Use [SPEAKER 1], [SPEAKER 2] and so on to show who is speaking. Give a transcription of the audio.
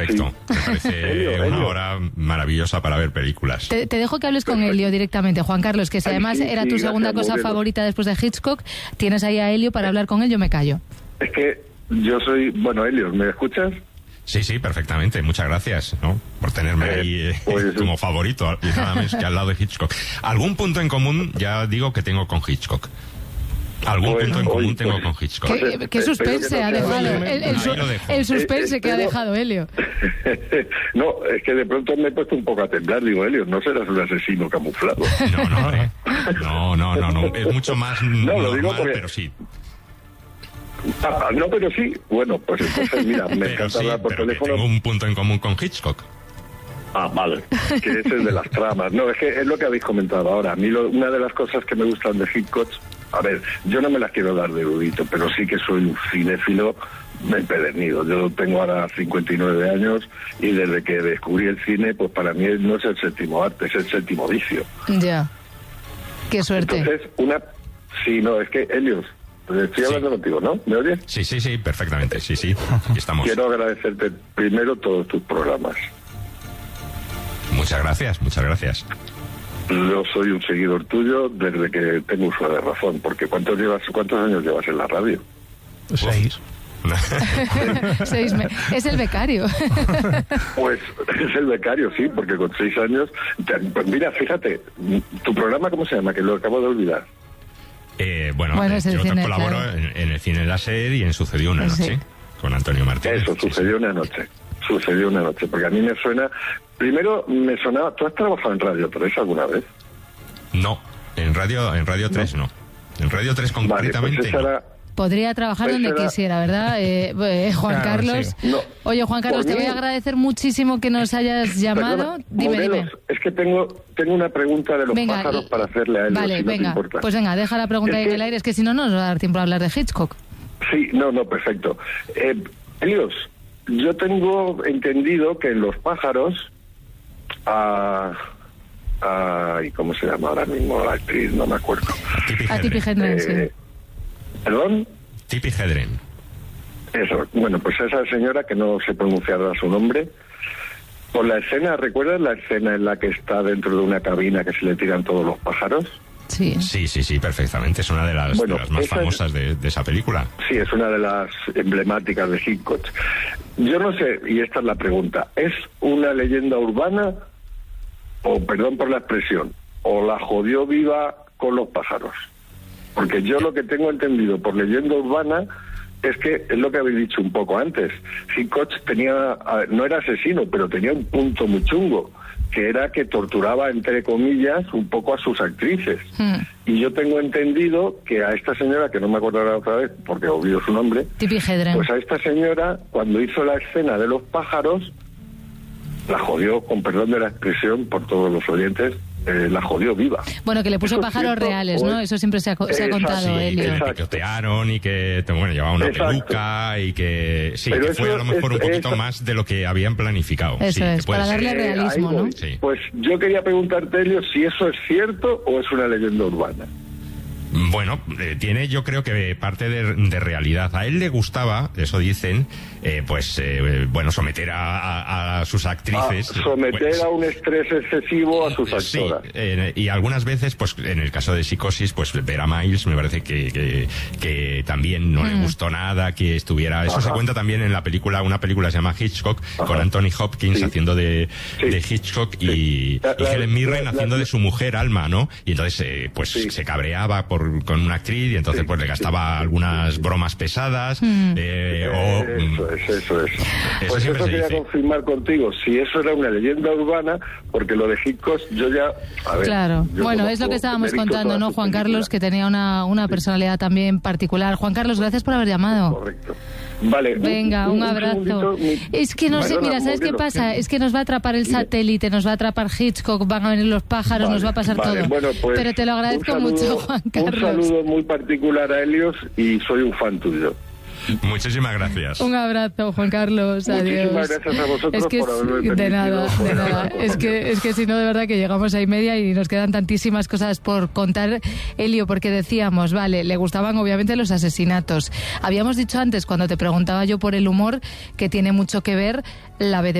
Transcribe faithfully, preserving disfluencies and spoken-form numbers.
[SPEAKER 1] perfecto.
[SPEAKER 2] Sí.
[SPEAKER 1] Me parece
[SPEAKER 2] Elio,
[SPEAKER 1] una
[SPEAKER 2] Elio.
[SPEAKER 1] hora maravillosa para ver películas.
[SPEAKER 3] Te, te dejo que hables con Elio directamente, Juan Carlos, que si
[SPEAKER 2] Ay,
[SPEAKER 3] además
[SPEAKER 2] sí,
[SPEAKER 3] era
[SPEAKER 2] sí,
[SPEAKER 3] tu
[SPEAKER 2] gracias,
[SPEAKER 3] segunda cosa
[SPEAKER 2] Morelos.
[SPEAKER 3] favorita después de Hitchcock, tienes ahí a Elio para hablar con él, yo me callo.
[SPEAKER 2] Es que yo soy... Bueno, Elio, ¿me escuchas?
[SPEAKER 1] Sí, sí, perfectamente. Muchas gracias, ¿no? Por tenerme
[SPEAKER 2] Eh,
[SPEAKER 1] ahí eh,
[SPEAKER 2] pues-
[SPEAKER 1] como favorito y nada más que al lado de Hitchcock. Algún punto en común, ya digo que tengo con Hitchcock. Algún
[SPEAKER 2] Pues,
[SPEAKER 1] punto en común
[SPEAKER 2] oye,
[SPEAKER 1] tengo
[SPEAKER 2] pues,
[SPEAKER 1] con Hitchcock.
[SPEAKER 3] ¿Qué,
[SPEAKER 2] Espero
[SPEAKER 3] qué suspense
[SPEAKER 2] que no
[SPEAKER 3] ha
[SPEAKER 2] sea
[SPEAKER 3] dejado?
[SPEAKER 2] doble.
[SPEAKER 3] El, el su-
[SPEAKER 1] Ahí lo dejo.
[SPEAKER 3] el suspense
[SPEAKER 2] Eh,
[SPEAKER 3] que ha
[SPEAKER 2] espero-
[SPEAKER 3] dejado Elio.
[SPEAKER 2] No, es que de pronto me he puesto un poco a temblar. Digo, Elio, no serás un asesino camuflado.
[SPEAKER 1] No, no, hombre. no, no, no, no. Es mucho más
[SPEAKER 2] No, lo
[SPEAKER 1] normal,
[SPEAKER 2] digo porque-
[SPEAKER 1] pero sí.
[SPEAKER 2] Ah, no, pero sí. Bueno, pues entonces, mira, me
[SPEAKER 1] Pero
[SPEAKER 2] encanta
[SPEAKER 1] sí,
[SPEAKER 2] hablar por
[SPEAKER 1] pero que
[SPEAKER 2] teléfono.
[SPEAKER 1] tengo un punto en común con Hitchcock.
[SPEAKER 2] Ah, vale. Que ese es de las tramas. No, es que es lo que habéis comentado ahora. A mí lo- una de las cosas que me gustan de Hitchcock, a ver, yo no me las quiero dar de erudito, pero sí que soy un cinéfilo empedernido. Yo tengo ahora cincuenta y nueve años y desde que descubrí el cine, pues para mí no es el séptimo arte, es el séptimo vicio.
[SPEAKER 3] Ya. Qué suerte.
[SPEAKER 2] Entonces, una... Sí, no, es que, Helios, estoy hablando
[SPEAKER 1] Sí.
[SPEAKER 2] contigo, ¿no? ¿Me oyes?
[SPEAKER 1] Sí, sí, sí, perfectamente. Sí, sí. Aquí estamos.
[SPEAKER 2] Quiero agradecerte primero todos tus programas.
[SPEAKER 1] Muchas gracias, muchas gracias.
[SPEAKER 2] Yo soy un seguidor tuyo desde que tengo uso de razón, porque ¿cuántos llevas, cuántos años llevas en la radio?
[SPEAKER 4] Seis.
[SPEAKER 3] Seis me- Es el becario.
[SPEAKER 2] Pues es el becario, sí, porque con seis años... te- Pues mira, fíjate, ¿tu programa cómo se llama? Que lo acabo de olvidar.
[SPEAKER 1] Eh, bueno,
[SPEAKER 3] Bueno,
[SPEAKER 1] eh,
[SPEAKER 3] es el
[SPEAKER 1] yo
[SPEAKER 3] cine,
[SPEAKER 1] colaboro
[SPEAKER 3] claro.
[SPEAKER 1] en, en el cine láser y en Sucedió una
[SPEAKER 3] Sí.
[SPEAKER 1] noche con Antonio Martínez.
[SPEAKER 2] Eso,
[SPEAKER 1] Sí, sí.
[SPEAKER 2] sucedió una noche. Sucedió una noche, porque a mí me suena... Primero me sonaba... ¿Tú has trabajado en Radio tres alguna vez?
[SPEAKER 1] No, en Radio en Radio tres no. En Radio tres
[SPEAKER 2] Vale, pues
[SPEAKER 1] concretamente
[SPEAKER 2] esa
[SPEAKER 1] no.
[SPEAKER 2] era...
[SPEAKER 3] Podría trabajar
[SPEAKER 2] Pues
[SPEAKER 3] donde
[SPEAKER 2] era-
[SPEAKER 3] quisiera, ¿verdad? Eh, eh, Juan
[SPEAKER 4] Claro,
[SPEAKER 3] Carlos.
[SPEAKER 4] sí.
[SPEAKER 2] No.
[SPEAKER 3] Oye, Juan Carlos,
[SPEAKER 2] Por
[SPEAKER 3] te voy
[SPEAKER 2] mí-
[SPEAKER 3] a agradecer muchísimo que nos hayas llamado.
[SPEAKER 2] Perdona,
[SPEAKER 3] Dime,
[SPEAKER 2] Morelos,
[SPEAKER 3] dime.
[SPEAKER 2] es que tengo tengo una pregunta de los
[SPEAKER 3] Venga,
[SPEAKER 2] pájaros
[SPEAKER 3] y-
[SPEAKER 2] para hacerle a él,
[SPEAKER 3] Vale,
[SPEAKER 2] si no te
[SPEAKER 3] venga.
[SPEAKER 2] importa.
[SPEAKER 3] Pues venga, deja la pregunta
[SPEAKER 2] Es
[SPEAKER 3] ahí en
[SPEAKER 2] que-
[SPEAKER 3] el aire, es que si no, no nos va a dar tiempo a hablar de Hitchcock.
[SPEAKER 2] Sí, no, no, perfecto. Eh, Helios, yo tengo entendido que en los pájaros, a, a, ¿y cómo se llama ahora mismo la actriz? No me acuerdo.
[SPEAKER 1] Tippi
[SPEAKER 3] A Tippi
[SPEAKER 1] Hedren.
[SPEAKER 3] Hedren, sí.
[SPEAKER 2] Eh, ¿Perdón?
[SPEAKER 1] Tippi Hedren.
[SPEAKER 2] Eso, bueno, pues esa señora que no sé pronunciar su nombre, por la escena, ¿recuerdas la escena en la que está dentro de una cabina que se le tiran todos los pájaros?
[SPEAKER 3] Sí.
[SPEAKER 1] Sí, sí, sí, perfectamente. Es una de las,
[SPEAKER 2] Bueno,
[SPEAKER 1] de las más
[SPEAKER 2] esa es-
[SPEAKER 1] famosas de, de esa película.
[SPEAKER 2] Sí, es una de las emblemáticas de Hitchcock. Yo no sé, y esta es la pregunta, ¿es una leyenda urbana o, perdón por la expresión, o la jodió viva con los pájaros? Porque yo lo que tengo entendido por leyenda urbana es que es lo que habéis dicho un poco antes. Hitchcock tenía, a- no era asesino, pero tenía un punto muy chungo, que era que torturaba, entre comillas, un poco a sus actrices.
[SPEAKER 3] Hmm.
[SPEAKER 2] Y yo tengo entendido que a esta señora, que no me acordaré otra vez porque he olvidado su nombre,
[SPEAKER 3] Tippi Hedren.
[SPEAKER 2] pues a esta señora, cuando hizo la escena de los pájaros, la jodió, con perdón de la expresión, por todos los oyentes, eh, la jodió viva.
[SPEAKER 3] Bueno, que le puso
[SPEAKER 2] ¿Eso es
[SPEAKER 3] pájaros
[SPEAKER 2] cierto
[SPEAKER 3] reales,
[SPEAKER 2] o
[SPEAKER 3] ¿no?
[SPEAKER 2] es-
[SPEAKER 3] Eso siempre se ha, co- se ha
[SPEAKER 2] Exacto,
[SPEAKER 3] contado,
[SPEAKER 1] Sí, que
[SPEAKER 3] Elio.
[SPEAKER 1] le
[SPEAKER 2] Exacto.
[SPEAKER 1] picotearon y que bueno, llevaba una
[SPEAKER 2] Exacto.
[SPEAKER 1] peluca y que sí,
[SPEAKER 2] Pero
[SPEAKER 1] que fue
[SPEAKER 2] eso
[SPEAKER 1] a lo mejor
[SPEAKER 2] es-
[SPEAKER 1] un poquito
[SPEAKER 2] eso-
[SPEAKER 1] más de lo que habían planificado.
[SPEAKER 3] Eso
[SPEAKER 1] Sí, que
[SPEAKER 3] es,
[SPEAKER 1] puede
[SPEAKER 3] para
[SPEAKER 1] ser.
[SPEAKER 3] darle
[SPEAKER 2] Eh,
[SPEAKER 3] realismo,
[SPEAKER 2] ahí
[SPEAKER 3] ¿no?
[SPEAKER 2] voy.
[SPEAKER 1] Sí.
[SPEAKER 2] Pues yo quería preguntarte, Elio, si eso es cierto o es una leyenda urbana.
[SPEAKER 1] Bueno, eh, tiene yo creo que parte de, de realidad. A él le gustaba, eso dicen, eh, pues eh, bueno, someter a, a- a sus actrices.
[SPEAKER 2] A someter
[SPEAKER 1] pues,
[SPEAKER 2] a un estrés excesivo a sus
[SPEAKER 1] Sí,
[SPEAKER 2] actoras.
[SPEAKER 1] eh, y algunas veces, pues en el caso de Psicosis, pues ver a Miles me parece que, que, que también no le gustó nada, que estuviera... Eso
[SPEAKER 2] Ajá.
[SPEAKER 1] se cuenta también en la película, una película se llama Hitchcock, con Anthony Hopkins
[SPEAKER 2] Sí.
[SPEAKER 1] haciendo de,
[SPEAKER 2] Sí.
[SPEAKER 1] de Hitchcock y,
[SPEAKER 2] La-
[SPEAKER 1] y
[SPEAKER 2] la-
[SPEAKER 1] Helen Mirren
[SPEAKER 2] la-
[SPEAKER 1] haciendo
[SPEAKER 2] la-
[SPEAKER 1] de su mujer Alma, ¿no? Y entonces, eh, pues
[SPEAKER 2] Sí.
[SPEAKER 1] se cabreaba por, con una actriz y entonces
[SPEAKER 2] Sí,
[SPEAKER 1] pues le gastaba
[SPEAKER 2] sí,
[SPEAKER 1] algunas
[SPEAKER 2] sí.
[SPEAKER 1] bromas pesadas,
[SPEAKER 3] Mm.
[SPEAKER 1] eh, o...
[SPEAKER 2] Eso es, eso es.
[SPEAKER 1] Eso
[SPEAKER 2] Pues
[SPEAKER 1] siempre
[SPEAKER 2] eso
[SPEAKER 1] se
[SPEAKER 2] quería
[SPEAKER 1] dice.
[SPEAKER 2] confirmar contigo, si eso era una leyenda urbana, porque lo de Hitchcock yo ya... A ver,
[SPEAKER 3] Claro.
[SPEAKER 2] yo
[SPEAKER 3] Bueno,
[SPEAKER 2] conozco-
[SPEAKER 3] es lo que estábamos
[SPEAKER 2] he visto
[SPEAKER 3] contando,
[SPEAKER 2] todas
[SPEAKER 3] ¿no,
[SPEAKER 2] sus
[SPEAKER 3] Juan Carlos?
[SPEAKER 2] películas.
[SPEAKER 3] Que tenía una, una personalidad también particular. Juan Carlos, gracias por haber llamado.
[SPEAKER 2] Correcto. Vale.
[SPEAKER 3] Venga, un abrazo.
[SPEAKER 2] segundito, mi-
[SPEAKER 3] Es que no sé,
[SPEAKER 2] Perdona,
[SPEAKER 3] mira, ¿sabes qué
[SPEAKER 2] Morelos,
[SPEAKER 3] pasa?
[SPEAKER 2] que-
[SPEAKER 3] Es que nos va a atrapar el
[SPEAKER 2] Dime.
[SPEAKER 3] satélite, nos va a atrapar Hitchcock, van a venir los pájaros,
[SPEAKER 2] Vale,
[SPEAKER 3] nos va a pasar
[SPEAKER 2] vale,
[SPEAKER 3] todo.
[SPEAKER 2] bueno, pues,
[SPEAKER 3] Pero te lo agradezco
[SPEAKER 2] un saludo-
[SPEAKER 3] mucho, Juan Carlos.
[SPEAKER 2] Un saludo muy particular a Helios y soy un fan tuyo.
[SPEAKER 1] Muchísimas gracias.
[SPEAKER 3] Un abrazo, Juan Carlos. Adiós.
[SPEAKER 2] Muchísimas gracias a vosotros
[SPEAKER 3] es que
[SPEAKER 2] por haberme
[SPEAKER 3] sí, de
[SPEAKER 2] permitido
[SPEAKER 3] nada, de
[SPEAKER 2] poder
[SPEAKER 3] nada.
[SPEAKER 2] hablar con
[SPEAKER 3] Es que,
[SPEAKER 2] vosotros.
[SPEAKER 3] es que si no, de verdad que llegamos a y media y nos quedan tantísimas cosas por contar, Elio, porque decíamos, vale, le gustaban obviamente los asesinatos. Habíamos dicho antes, cuando te preguntaba yo por el humor, que tiene mucho que ver la